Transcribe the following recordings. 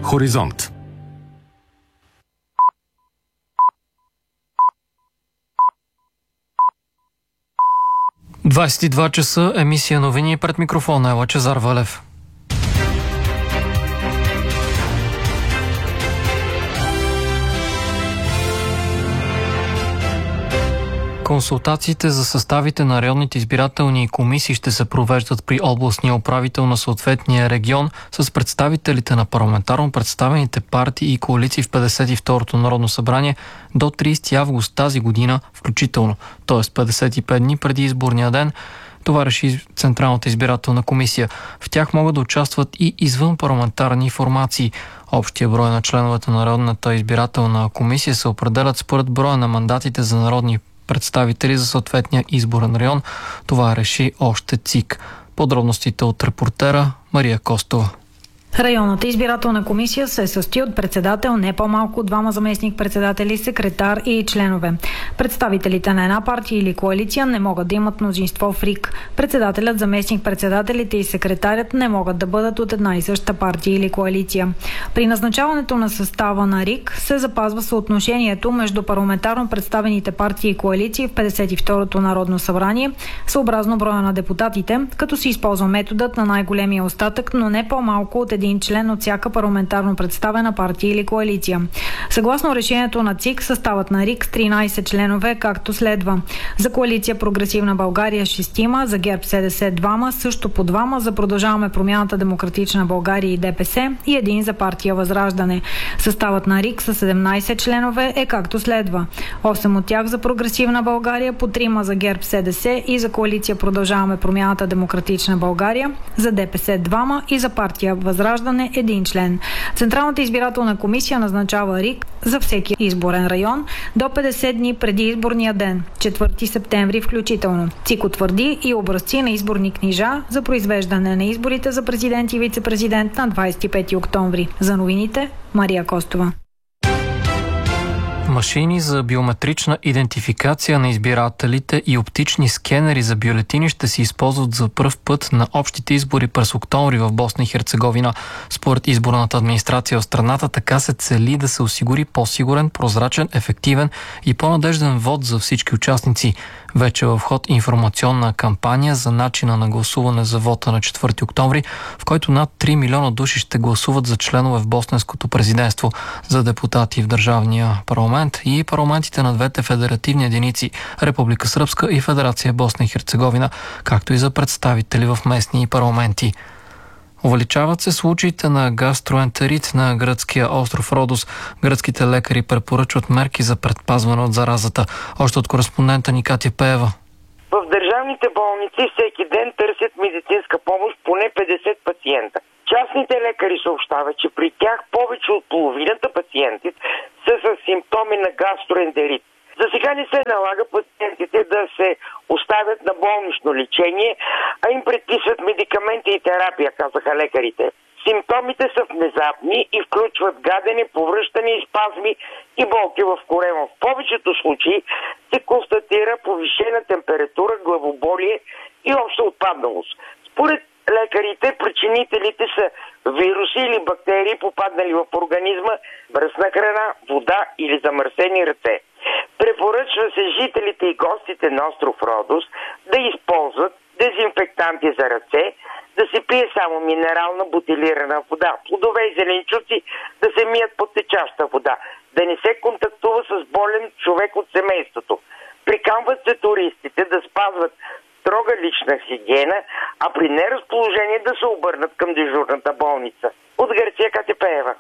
Хоризонт. – 22 часа, емисия новини, пред микрофона е Лъчезар Валев. Консултациите за съставите на районните избирателни комисии ще се провеждат при областния управител на съответния регион с представителите на парламентарно представените партии и коалиции в 52-то Народно събрание до 30 август тази година включително, т.е. 55 дни преди изборния ден. Това реши Централната избирателна комисия. В тях могат да участват и извън парламентарни формации. Общия брой на членовете на Народната избирателна комисия се определят според броя на мандатите за народни представители за съответния изборен район. Това реши още ЦИК. Подробностите от репортера Мария Костова. Районната избирателна комисия се състои от председател, не по-малко от двама заместник-председатели, секретар и членове. Представителите на една партия или коалиция не могат да имат мнозинство в РИК. Председателят, заместник-председателите и секретарят не могат да бъдат от една и съща партия или коалиция. При назначаването на състава на РИК се запазва съотношението между парламентарно представените партии и коалиции в 52-то Народно събрание, съобразно броя на депутатите, като се използва методът на най-големия остатък, но не по-малко от един член от всяка парламентарно представена партия или коалиция. Съгласно решението на ЦИК, съставът на РИК с 13 членове както следва. За коалиция Прогресивна България 6, за ГЕРБ СДС 2, също по 2, за Продължаваме промяната Демократична България и ДПС и един за партия Възраждане. Съставът на РИК с 17 членове е както следва. 8 от тях за Прогресивна България, по 3 за ГЕРБ СДС и за коалиция Продължаваме промяната Демократична България, за ДПС 2 и за партия Възраждане един член. Централната избирателна комисия назначава РИК за всеки изборен район до 50 дни преди изборния ден, 4 септември включително. ЦИК утвърди и образци на изборни книжа за произвеждане на изборите за президент и вице-президент на 25 октомври. За новините Мария Костова. Машини за биометрична идентификация на избирателите и оптични скенери за бюлетини ще се използват за пръв път на общите избори през октомври в Босна и Херцеговина. Според изборната администрация в страната така се цели да се осигури по-сигурен, прозрачен, ефективен и по-надежден вод за всички участници. Вече в ход информационна кампания за начина на гласуване за вота на 4 октомври, в който над 3 милиона души ще гласуват за членове в Босненското президентство, за депутати в Държавния парламент и парламентите на двете федеративни единици Република Сръбска и Федерация Босна и Херцеговина, както и за представители в местни парламенти. Увеличават се случаите на гастроентерит на гръцкия остров Родос. Гръцките лекари препоръчват мерки за предпазване от заразата. Още от кореспондента ни Катя Пеева. В държавните болници всеки ден търсят медицинска помощ поне 50 пациента. Частните лекари съобщават, че при тях повече от половината пациенти са с симптоми на гастроентерит. За сега не се налага пациентите да се оставят на болнично лечение, а им предписват медикаменти и терапия, казаха лекарите. Симптомите са внезапни и включват гадене, повръщане и спазми и болки в корема. В повечето случаи се констатира повишена температура, главоболие и обща отпадналост. Според лекарите причинителите са вируси или бактерии, попаднали в организма, мръсна храна, вода или замърсени ръце. Препоръчва се жителите и гостите на остров Родос да използват дезинфектанти за ръце, да се пие само минерална бутилирана вода, плодове и зеленчуци да се мият под течаща вода, да не се контактува с болен човек от семейството. Приканват се туристите да спазват строга лична хигиена, а при неразположение да се обърнат към дежурната болница. От Гърция, Катя Пеева.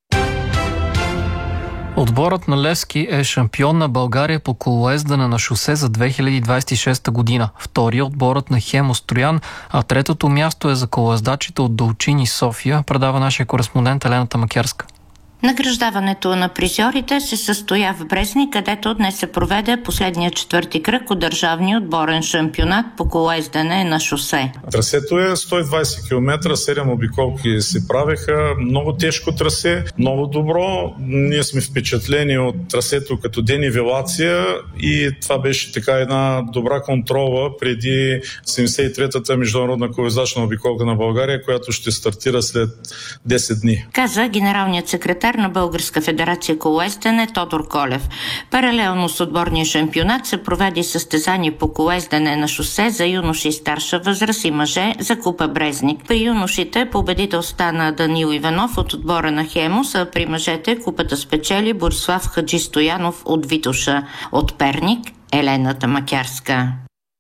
Отборът на Левски е шампион на България по колоездене на шосе за 2026 година. Втори отборът на Хемос Троян, а третото място е за колоездачите от Долчини София, предава нашия кореспондент Елена Тамакярска. Награждаването на призьорите се състоя в Брезник, където днес се проведе последния 4-ти кръг от държавния отборен шампионат по колоездене на шосе. Трасето е 120 км, 7 обиколки се правеха, много тежко трасе, много добро. Ние сме впечатлени от трасето като денивелация и това беше така една добра контрола преди 73-та международна колоездачна обиколка на България, която ще стартира след 10 дни. Каза генералният секретар на Българска федерация колоездене Тодор Колев. Паралелно с отборния шампионат се проведе състезание по колоездене на шосе за юноши и старша възраст и мъже за Купа Брезник. При юношите победител стана Данил Иванов от отбора на Хемус, а при мъжете купата спечели Борислав Хаджи Стоянов от Витоша. От Перник Елена Тамакярска.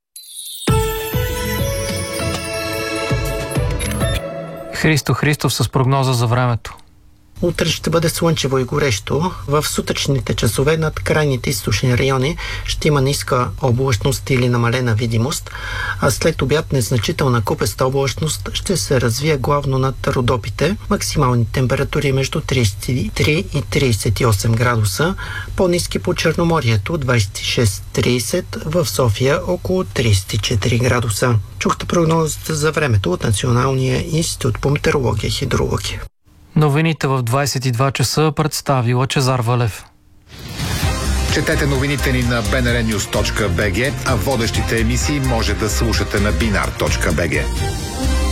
Христо Христов с прогноза за времето. Утре ще бъде слънчево и горещо. В сутрешните часове над крайните източни райони ще има ниска облачност или намалена видимост, а след обяд незначителна купеста облачност ще се развие главно над Родопите. Максимални температури между 33 и 38 градуса, по-ниски по Черноморието 26-30, в София около 34 градуса. Чухте прогнозата за времето от Националния институт по метеорология и хидрология. Новините в 22 часа представи Лъчезар Валев. Четете новините ни на bnrnews.bg, а водещите емисии може да слушате на binar.bg.